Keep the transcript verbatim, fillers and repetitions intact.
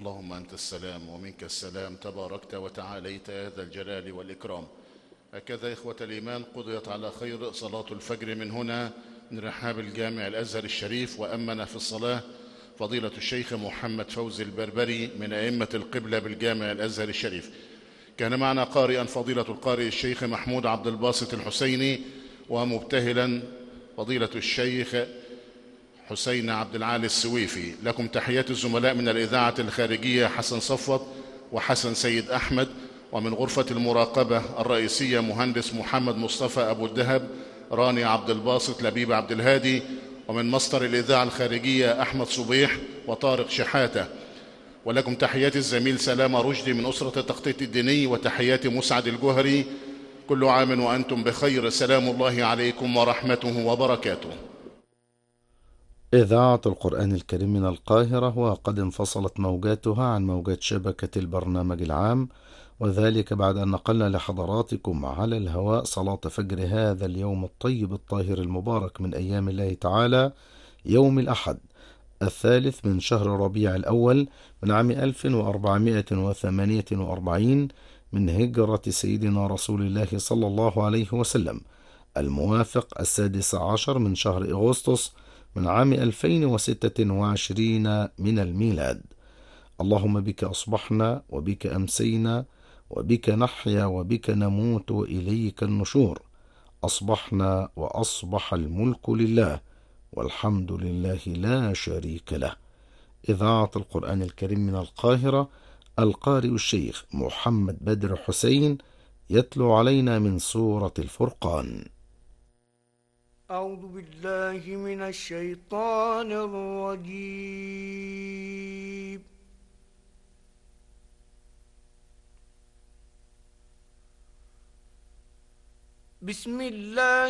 اللهم أنت السلام ومنك السلام، تباركت وتعاليت يا ذا الجلال والإكرام. هكذا إخوة الإيمان قضيت على خير صلاة الفجر من هنا من رحاب الجامع الأزهر الشريف، وأمن في الصلاة فضيلة الشيخ محمد فوزي البربري من أئمة القبلة بالجامع الأزهر الشريف. كان معنا قارئا فضيلة القارئ الشيخ محمود عبد الباسط الحسيني، ومبتهلا فضيلة الشيخ حسين عبد العالي السويفي. لكم تحيات الزملاء من الإذاعة الخارجية حسن صفوت وحسن سيد أحمد، ومن غرفة المراقبة الرئيسية مهندس محمد مصطفى أبو الدهب، راني عبد الباسط، لبيب عبد الهادي، ومن مصدر الإذاعة الخارجية أحمد صبيح وطارق شحاتة. ولكم تحيات الزميل سلامة رشدي من أسرة التخطيط الديني، وتحيات مسعد الجوهري. كل عام وأنتم بخير، سلام الله عليكم ورحمته وبركاته. إذاعة القرآن الكريم من القاهرة، وقد انفصلت موجاتها عن موجات شبكة البرنامج العام، وذلك بعد أن نقلنا لحضراتكم على الهواء صلاة فجر هذا اليوم الطيب الطاهر المبارك من أيام الله تعالى، يوم الأحد الثالث من شهر ربيع الأول من عام ألف وأربعمائة وثمانية وأربعين من هجرة سيدنا رسول الله صلى الله عليه وسلم، الموافق السادس عشر من شهر أغسطس من عام ألفين وستة وعشرين من الميلاد. اللهم بك أصبحنا وبك أمسينا وبك نحيا وبك نموت وإليك النشور. أصبحنا وأصبح الملك لله والحمد لله لا شريك له. إذاعة القرآن الكريم من القاهرة، القارئ الشيخ محمد بدر حسين يتلو علينا من سورة الفرقان. أعوذ بالله من الشيطان الرجيم. بسم الله